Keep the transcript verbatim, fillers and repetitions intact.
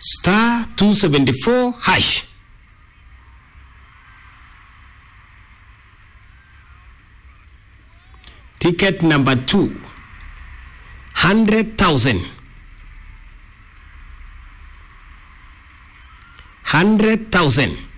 star two seventy-four hash. Ticket number two, one hundred thousand. one hundred thousand.